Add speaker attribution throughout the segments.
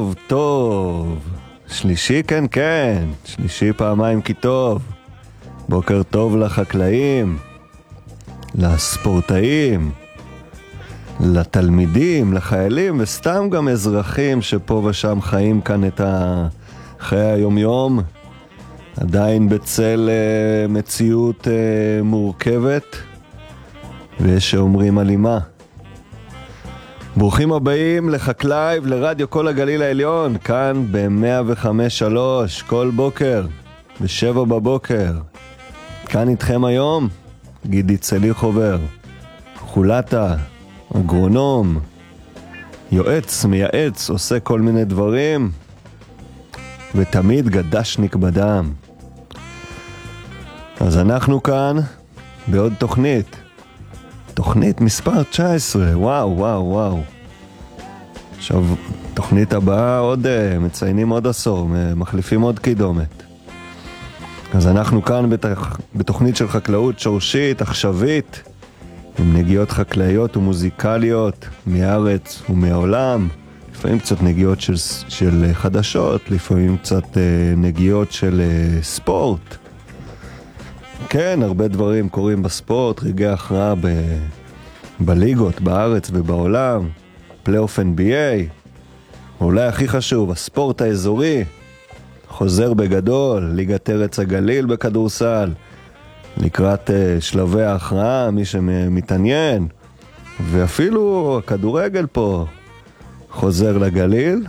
Speaker 1: ערב טוב. שלישי, כן, כן. שלישי פעמיים כי טוב. בוקר טוב לחקלאים, לספורטאים, לתלמידים, לחיילים, וסתם גם אזרחים שפה ושם חיים כאן את חיי היומיום, עדיין בצל מציאות מורכבת, ויש שאומרים אלימה. ברוכים הבאים לחקלאי ולרדיו כל הגליל העליון, כאן ב-105.3 כל בוקר, ב-7 בבוקר. כאן איתכם היום גידי צליחובר, חולטה, אגרונום, יועץ, מייעץ, עושה כל מיני דברים, ותמיד גדשניק בדם. אז אנחנו כאן בעוד תוכנית מספר 19, וואו. עכשיו, תוכנית הבאה עוד מציינים עוד עשור, מחליפים עוד קידומת. אז אנחנו כאן בתוכנית של חקלאות שורשית, עכשווית, עם נגיעות חקלאיות ומוזיקליות מהארץ ומהעולם, לפעמים קצת נגיעות של חדשות, לפעמים קצת נגיעות של ספורט. כן, הרבה דברים קורים בספורט, רגעי הכרעה בליגות, בארץ ובעולם, פלייאוף NBA, אולי הכי חשוב, הספורט האזורי, חוזר בגדול, ליגת ארץ הגליל בכדורסל, לקראת שלבי ההכרעה, מי שמתעניין, ואפילו הכדורגל פה חוזר לגליל,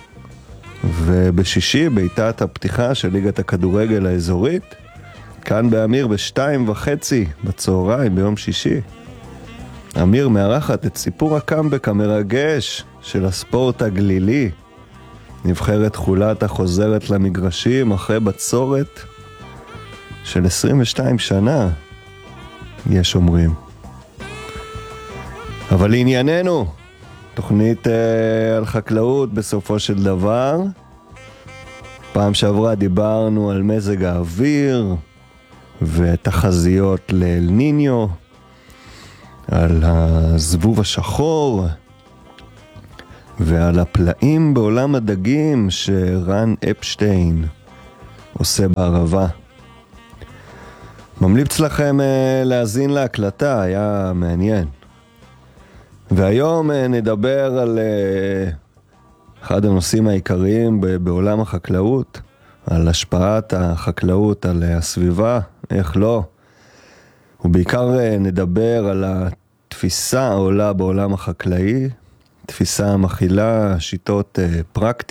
Speaker 1: ובשישי בעיטת הפתיחה של ליגת הכדורגל האזורית, כאן באמיר ב-2:30 בצהריים ביום שישי. אמיר מארחת את סיפור הקאמבק המרגש של הספורט הגלילי. נבחרת חולטה חוזרת למגרשים אחרי בצורת של 22 שנה, יש אומרים. אבל לענייננו, תוכנית על חקלאות בסופו של דבר. פעם שעברה דיברנו על מזג האוויר ותחזיות לאל ניניו, על הזבוב השחור ועל הפלאים בעולם הדגים שרן אפשטיין עושה בערבה. ממליץ לכם להאזין להקלטה, היה מעניין. והיום נדבר על אחד הנושאים העיקריים בעולם החקלאות, על השפעת החקלאות על הסביבה, איך לא. ובעיקר נדבר על התפיסה העולה בעולם החקלאי, תפיסה מכילה שיטות